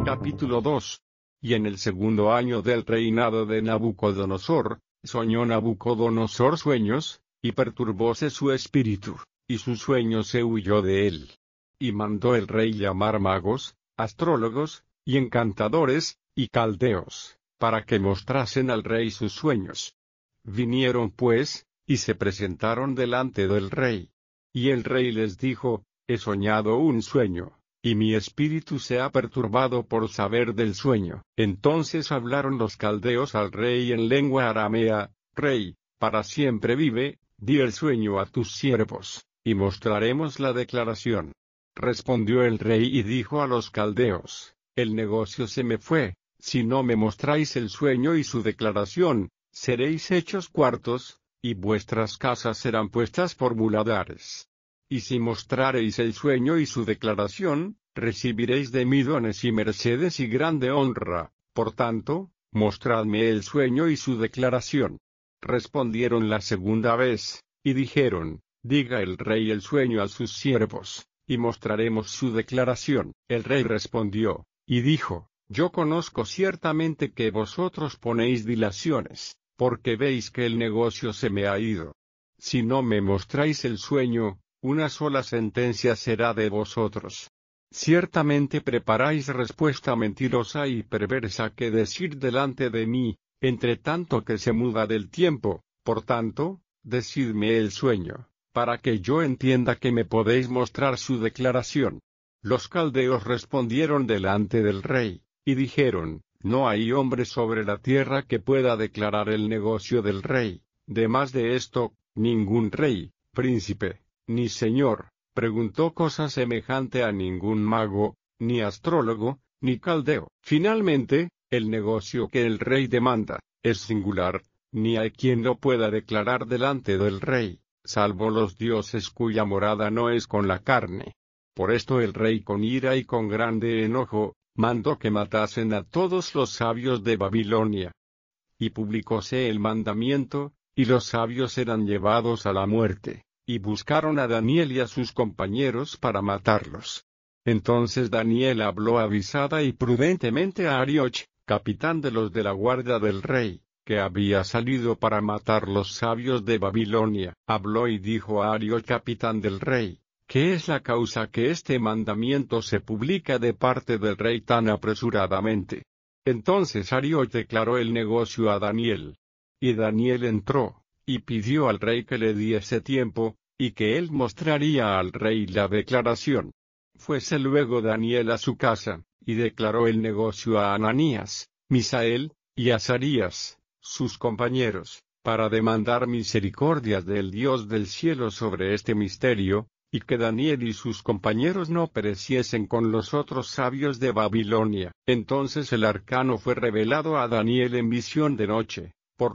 Capítulo 2. Y en el segundo año del reinado de Nabucodonosor, soñó Nabucodonosor sueños, y perturbóse su espíritu, y su sueño se huyó de él. Y mandó el rey llamar magos, astrólogos, y encantadores, y caldeos, para que mostrasen al rey sus sueños. Vinieron pues, y se presentaron delante del rey. Y el rey les dijo: He soñado un sueño, y mi espíritu se ha perturbado por saber del sueño. Entonces hablaron los caldeos al rey en lengua aramea: Rey, para siempre vive, di el sueño a tus siervos, y mostraremos la declaración. Respondió el rey y dijo a los caldeos: El negocio se me fue, si no me mostráis el sueño y su declaración, seréis hechos cuartos, y vuestras casas serán puestas por muladares. Y si mostrareis el sueño y su declaración, recibiréis de mí dones y mercedes y grande honra. Por tanto, mostradme el sueño y su declaración. Respondieron la segunda vez, y dijeron: Diga el rey el sueño a sus siervos, y mostraremos su declaración. El rey respondió, y dijo: Yo conozco ciertamente que vosotros ponéis dilaciones, porque veis que el negocio se me ha ido. Si no me mostráis el sueño, una sola sentencia será de vosotros. Ciertamente preparáis respuesta mentirosa y perversa que decir delante de mí, entre tanto que se muda del tiempo. Por tanto, decidme el sueño, para que yo entienda que me podéis mostrar su declaración. Los caldeos respondieron delante del rey, y dijeron: No hay hombre sobre la tierra que pueda declarar el negocio del rey. Demás de esto, ningún rey, príncipe, ni señor, preguntó cosa semejante a ningún mago, ni astrólogo, ni caldeo. Finalmente, el negocio que el rey demanda es singular, ni hay quien lo pueda declarar delante del rey, salvo los dioses cuya morada no es con la carne. Por esto el rey, con ira y con grande enojo, mandó que matasen a todos los sabios de Babilonia. Y publicóse el mandamiento, y los sabios eran llevados a la muerte. Y buscaron a Daniel y a sus compañeros para matarlos. Entonces Daniel habló avisada y prudentemente a Arioch, capitán de los de la guardia del rey, que había salido para matar los sabios de Babilonia. Habló y dijo a Arioch, capitán del rey: ¿Qué es la causa que este mandamiento se publica de parte del rey tan apresuradamente? Entonces Arioch declaró el negocio a Daniel. Y Daniel entró, y pidió al rey que le diese tiempo, y que él mostraría al rey la declaración. Fuese luego Daniel a su casa, y declaró el negocio a Ananías, Misael, y Azarías, sus compañeros, para demandar misericordias del Dios del cielo sobre este misterio, y que Daniel y sus compañeros no pereciesen con los otros sabios de Babilonia. Entonces el arcano fue revelado a Daniel en visión de noche.